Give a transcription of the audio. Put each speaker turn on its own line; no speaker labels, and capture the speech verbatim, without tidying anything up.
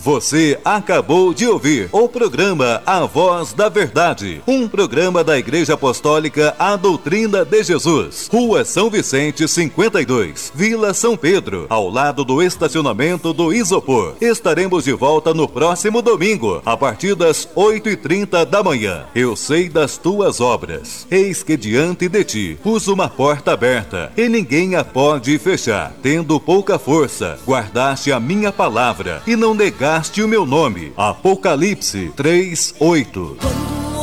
Você acabou de ouvir o programa A Voz da Verdade, um programa da Igreja Apostólica A Doutrina de Jesus, Rua São Vicente cinquenta e dois, Vila São Pedro, ao lado do estacionamento do Isopor. Estaremos de volta no próximo domingo, a partir das oito e trinta da manhã. Eu sei das tuas obras, eis que diante de ti pus uma porta aberta, e ninguém a pode fechar. Tendo pouca força, guardaste a minha palavra, e não negaste o meu nome. Apocalipse três, oito.